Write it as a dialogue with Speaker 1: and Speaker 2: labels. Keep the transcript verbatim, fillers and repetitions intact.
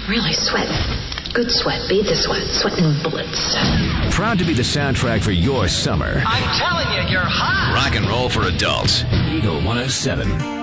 Speaker 1: really sweating. Good sweat, beat the sweat, sweating bullets.
Speaker 2: Proud to be the soundtrack for your summer.
Speaker 3: I'm telling you, you're hot.
Speaker 4: Rock and roll for adults.
Speaker 2: Eagle one oh seven.